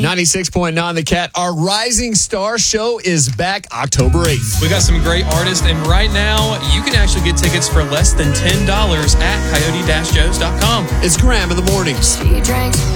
96.9 The Cat. Our Rising Star show is back October 8th. We got some great artists, and right now you can actually get tickets for less than $10 at coyote-joes.com. It's Graham in the mornings. She drinks